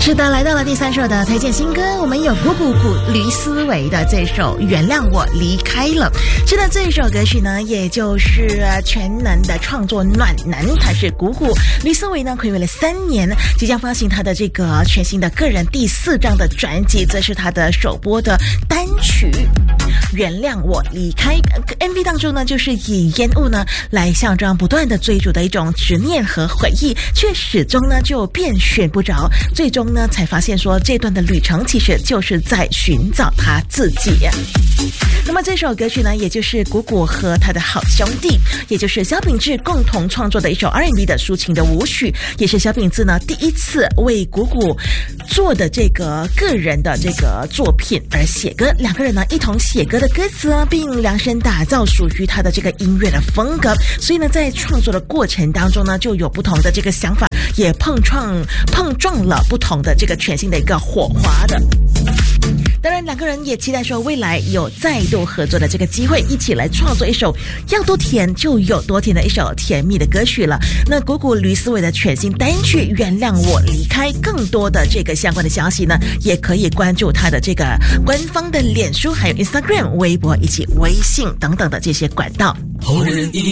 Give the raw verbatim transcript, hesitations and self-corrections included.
是的，来到了第三首的推荐新歌，我们有鼓鼓鼓驴思维的这首《原谅我离开了》。是的，这一首歌曲呢，也就是全能的创作暖男，他是鼓鼓驴思维呢，睽违了三年，即将发行他的这个全新的个人第四张的专辑，这是他的首播的单曲。原谅我离开 M V 当中呢，就是以烟雾呢来象征不断的追逐的一种执念和回忆，却始终呢就遍寻不着，最终呢才发现说这段的旅程其实就是在寻找他自己。那么这首歌曲呢，也就是鼓鼓和他的好兄弟，也就是萧秉治共同创作的一首 R and B 的抒情的舞曲，也是萧秉治呢第一次为鼓鼓做的这个个人的这个作品而写歌，两个人呢一同写歌的歌词啊，并量身打造属于他的这个音乐的风格，所以呢在创作的过程当中呢，就有不同的这个想法，也碰撞碰撞了不同的这个全新的一个火花的。当然两个人也期待说未来有再度合作的这个机会，一起来创作一首要多甜就有多甜的一首甜蜜的歌曲了。那鼓鼓驴思维的全新单曲《原谅我离开》，更多的这个相关的消息呢，也可以关注他的这个官方的脸书，还有 Instagram、微博以及微信等等的这些管道。 后人一